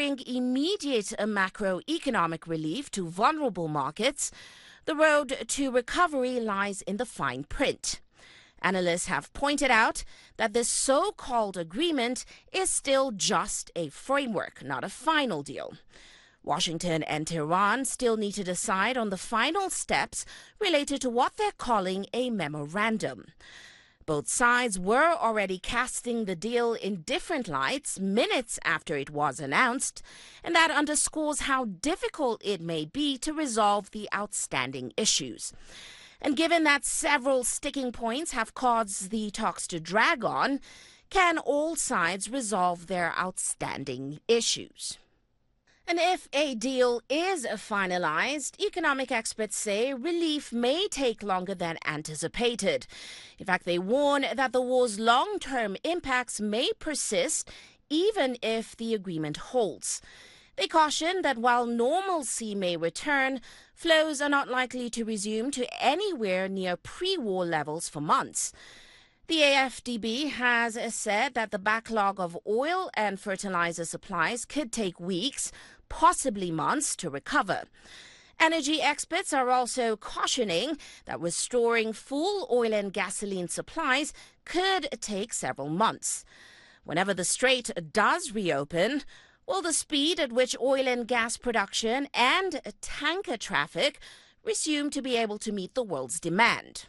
bring immediate macroeconomic relief to vulnerable markets, the road to recovery lies in the fine print. Analysts have pointed out that this so-called agreement is still just a framework, not a final deal. Washington and Tehran still need to decide on the final steps related to what they're calling a memorandum. Both sides were already casting the deal in different lights minutes after it was announced, and that underscores how difficult it may be to resolve the outstanding issues. And given that several sticking points have caused the talks to drag on, can all sides resolve their outstanding issues? And if a deal is finalized, economic experts say relief may take longer than anticipated. In fact, they warn that the war's long-term impacts may persist even if the agreement holds. They caution that while normalcy may return, flows are not likely to resume to anywhere near pre-war levels for months. The AFDB has said that the backlog of oil and fertilizer supplies could take weeks, possibly months, to recover. Energy experts are also cautioning that restoring full oil and gasoline supplies could take several months. Whenever the strait does reopen, will the speed at which oil and gas production and tanker traffic resume to be able to meet the world's demand?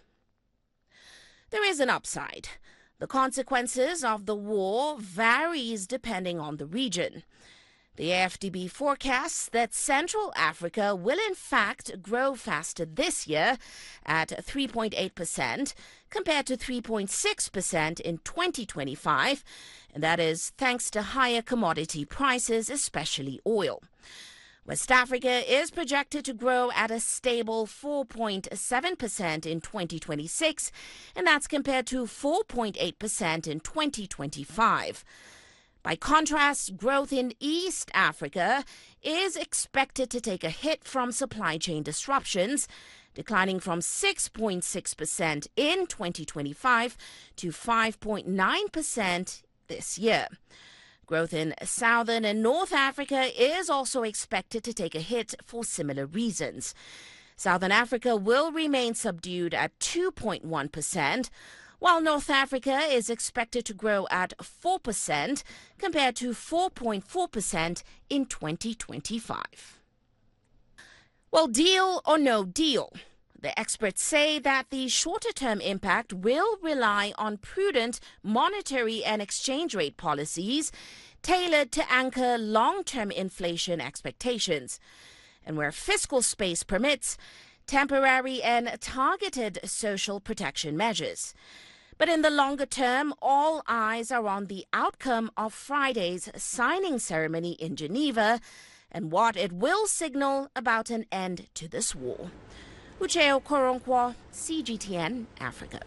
There is an upside. The consequences of the war varies depending on the region. The AFDB forecasts that Central Africa will in fact grow faster this year at 3.8% compared to 3.6% in 2025, and that is thanks to higher commodity prices, especially oil. West Africa is projected to grow at a stable 4.7% in 2026, and that's compared to 4.8% in 2025. By contrast, growth in East Africa is expected to take a hit from supply chain disruptions, declining from 6.6% in 2025 to 5.9% this year. Growth in Southern and North Africa is also expected to take a hit for similar reasons. Southern Africa will remain subdued at 2.1%, while North Africa is expected to grow at 4% compared to 4.4% in 2025. Well, deal or no deal? The experts say that the shorter-term impact will rely on prudent monetary and exchange rate policies tailored to anchor long-term inflation expectations. And where fiscal space permits, temporary and targeted social protection measures. But in the longer term, all eyes are on the outcome of Friday's signing ceremony in Geneva and what it will signal about an end to this war. Ucheo Koronkwo, CGTN, Africa.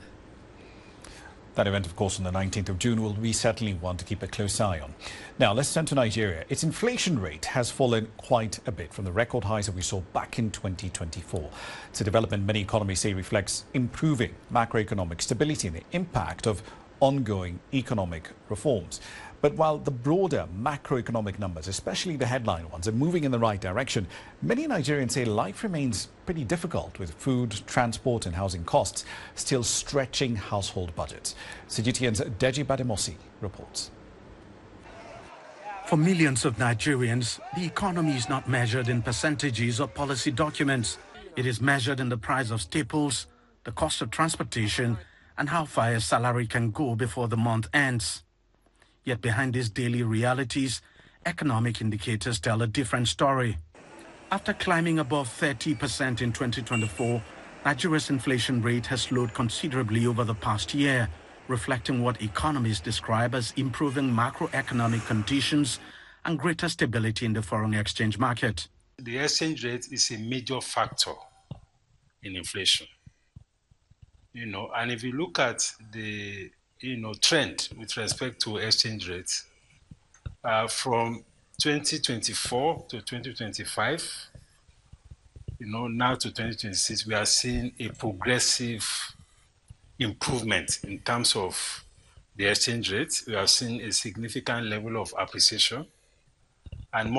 That event, of course, on the 19th of June will be certainly one to keep a close eye on. Now, let's turn to Nigeria. Its inflation rate has fallen quite a bit from the record highs that we saw back in 2024. It's a development many economists say reflects improving macroeconomic stability and the impact of ongoing economic reforms. But while the broader macroeconomic numbers, especially the headline ones, are moving in the right direction, many Nigerians say life remains pretty difficult with food, transport and housing costs still stretching household budgets. CGTN's Deji Bademosi reports. For millions of Nigerians, the economy is not measured in percentages or policy documents. It is measured in the price of staples, the cost of transportation, and how far a salary can go before the month ends. Yet behind these daily realities, economic indicators tell a different story. After climbing above 30% in 2024, Nigeria's inflation rate has slowed considerably over the past year, reflecting what economists describe as improving macroeconomic conditions and greater stability in the foreign exchange market. The exchange rate is a major factor in inflation. And if you look at the trend with respect to exchange rates from 2024 to 2025, now to 2026, we are seeing a progressive improvement in terms of the exchange rate. We are seeing a significant level of appreciation, and more